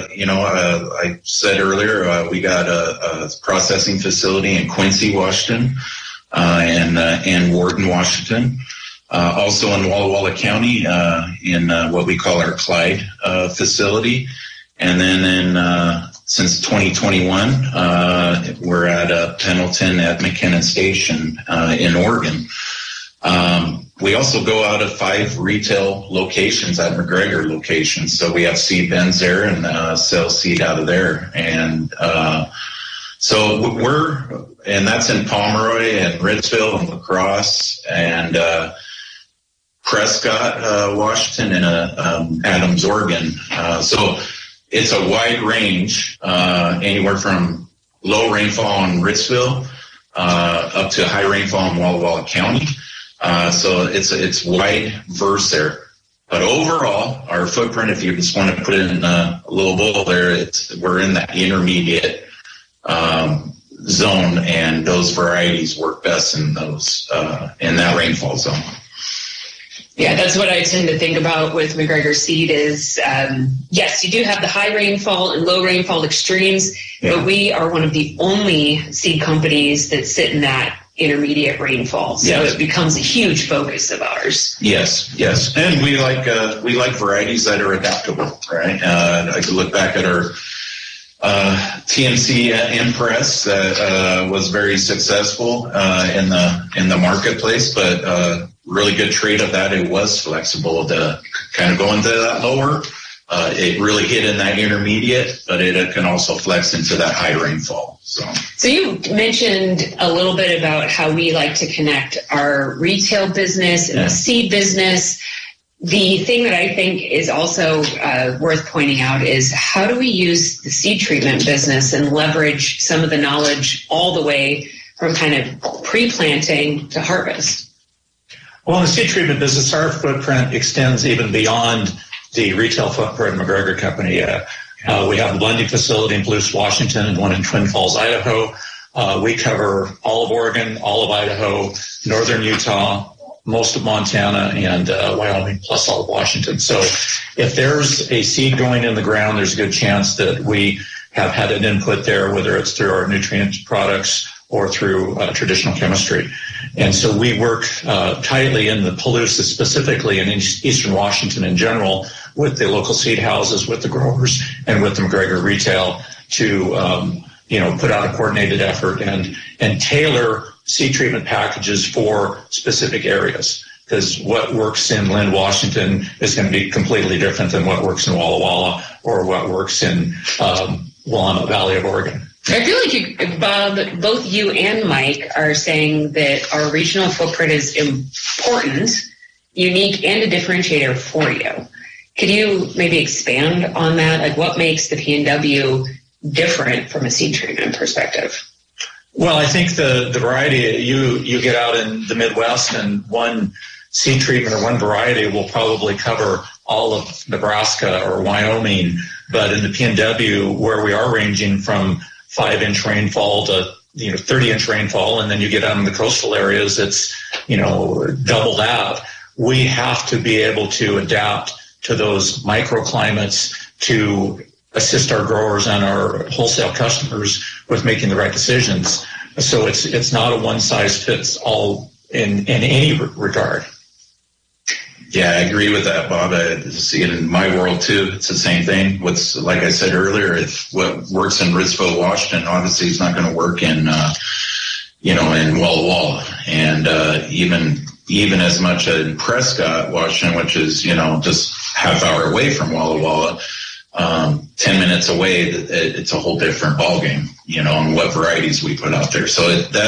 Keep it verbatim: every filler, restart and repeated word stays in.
uh, you know, uh, I said earlier, uh, we got a, a processing facility in Quincy, Washington, uh, and, uh, and Warden, Washington. Uh, also in Walla Walla County, uh, in uh, what we call our Clyde uh, facility. And then in, uh, since twenty twenty-one, uh, we're at uh, Pendleton at McKinnon Station uh, in Oregon. Um, we also go out of five retail locations at McGregor locations. So we have seed bins there and uh, sell seed out of there. And uh, so we're, and that's in Pomeroy and Ritzville and La Crosse and uh, Prescott, uh, Washington, and uh, um, Adams, Oregon. Uh, so it's a wide range, uh, anywhere from low rainfall in Ritzville uh, up to high rainfall in Walla Walla County. Uh, so it's it's wide verse there. But overall, our footprint, if you just want to put it in a little bowl there, it's we're in that intermediate um, zone, and those varieties work best in those uh, in that rainfall zone. Yeah, that's what I tend to think about with McGregor seed is, um, yes, you do have the high rainfall and low rainfall extremes, yeah. But we are one of the only seed companies that sit in that intermediate rainfall. So yes. It becomes a huge focus of ours. Yes, yes. And we like uh, we like varieties that are adaptable, right? Uh, I could look back at our uh, T M C uh, Impress that uh, was very successful uh, in the in the marketplace, but uh, really good trait of that, it was flexible to kind of go into that lower. Uh, it really hit in that intermediate, but it, it can also flex into that high rainfall. So. so you mentioned a little bit about how we like to connect our retail business and yeah. the seed business. The thing that I think is also uh, worth pointing out is how do we use the seed treatment business and leverage some of the knowledge all the way from kind of pre-planting to harvest? Well, in the seed treatment business, our footprint extends even beyond the retail footprint of McGregor Company. Uh, uh, we have a blending facility in Palouse, Washington, and one in Twin Falls, Idaho. Uh, we cover all of Oregon, all of Idaho, northern Utah, most of Montana, and uh, Wyoming, plus all of Washington. So if there's a seed going in the ground, there's a good chance that we have had an input there, whether it's through our nutrient products or through uh, traditional chemistry. And so we work uh, tightly in the Palouse, specifically in eastern Washington in general, with the local seed houses, with the growers, and with the McGregor retail to um, you know, put out a coordinated effort and, and tailor seed treatment packages for specific areas. Because what works in Lynn, Washington is going to be completely different than what works in Walla Walla or what works in um, Willamette Valley of Oregon. I feel like, you, Bob, both you and Mike are saying that our regional footprint is important, unique, and a differentiator for you. Could you maybe expand on that? Like, what makes the P N W different from a seed treatment perspective? Well, I think the, the variety, you, you get out in the Midwest and one seed treatment or one variety will probably cover all of Nebraska or Wyoming. But in the P N W, where we are ranging from five-inch rainfall to, you know, thirty-inch rainfall, and then you get out in the coastal areas, it's, you know, double that. We have to be able to adapt to those microclimates to assist our growers and our wholesale customers with making the right decisions. So it's it's not a one-size-fits-all in, in any regard. Yeah, I agree with that, Bob. I see it in my world, too. It's the same thing. What's, like I said earlier, if what works in Ritzville, Washington, obviously is not going to work in, uh, you know, in Walla Walla. And uh, even even as much in Prescott, Washington, which is, you know, just half hour away from Walla Walla, um, ten minutes away, it, it's a whole different ballgame, you know, and what varieties we put out there. So it, that